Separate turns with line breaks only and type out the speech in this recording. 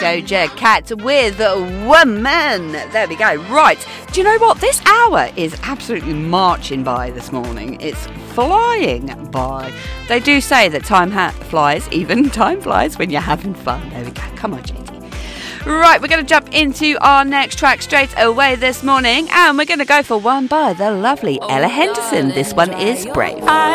Doja Cat with Woman. There we go. Right. Do you know what? This hour is absolutely marching by this morning. It's flying by. They do say that time flies when you're having fun. There we go. Come on, JT. Right, we're going to jump into our next track straight away this morning, and we're going to go for one by the lovely Ella Henderson. This one is Brave.